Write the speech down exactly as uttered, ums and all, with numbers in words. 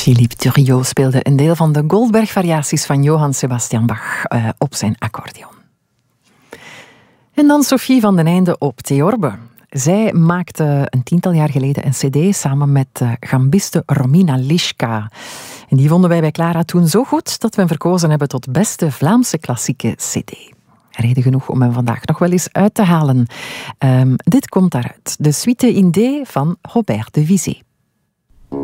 Philippe Thuriot speelde een deel van de Goldberg-variaties van Johann Sebastian Bach uh, op zijn accordeon. En dan Sophie van den Einde op theorbe. Zij maakte een tiental jaar geleden een cd samen met uh, gambiste Romina Lischka. En die vonden wij bij Clara toen zo goed dat we hem verkozen hebben tot beste Vlaamse klassieke cd. Reden genoeg om hem vandaag nog wel eens uit te halen. Um, dit komt daaruit. De Suite in D van Robert de Vizé.